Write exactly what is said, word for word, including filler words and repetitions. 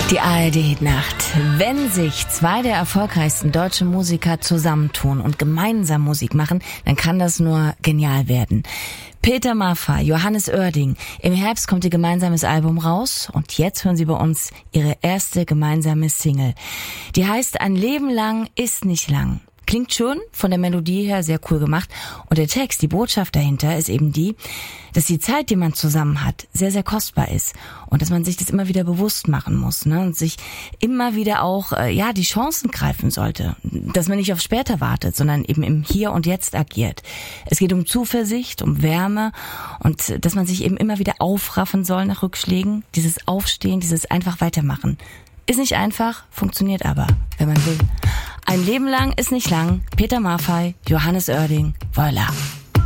Die A R D-Hitnacht. Wenn sich zwei der erfolgreichsten deutschen Musiker zusammentun und gemeinsam Musik machen, dann kann das nur genial werden. Peter Maffay, Johannes Oerding. Im Herbst kommt ihr gemeinsames Album raus und jetzt hören Sie bei uns ihre erste gemeinsame Single. Die heißt Ein Leben lang ist nicht lang. Klingt schon von der Melodie her sehr cool gemacht. Und der Text, die Botschaft dahinter ist eben die, dass die Zeit, die man zusammen hat, sehr, sehr kostbar ist. Und dass man sich das immer wieder bewusst machen muss, ne? Und sich immer wieder auch, äh, ja, die Chancen greifen sollte. Dass man nicht auf später wartet, sondern eben im Hier und Jetzt agiert. Es geht um Zuversicht, um Wärme und dass man sich eben immer wieder aufraffen soll nach Rückschlägen. Dieses Aufstehen, dieses einfach weitermachen. Ist nicht einfach, funktioniert aber, wenn man will. Ein Leben lang ist nicht lang. Peter Maffay, Johannes Oerding, voilà.